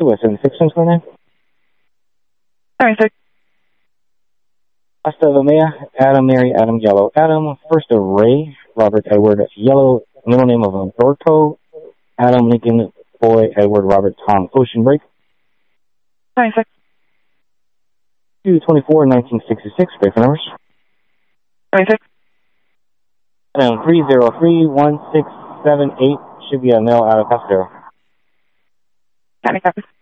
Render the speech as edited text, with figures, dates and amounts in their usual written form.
West 76 for name. Sorry, sir. Asta Lomea, Adam, Mary, Adam, Yellow, Adam, first of Ray, Robert, Edward, Yellow, middle name of Umberto, Adam, Lincoln, Boy, Edward, Robert, Tom, Ocean Break. Sorry, sir. 224, 1966, break numbers. Sorry, sir. Adam, 303-1678, should be a mail out of Costco. Got it, copy.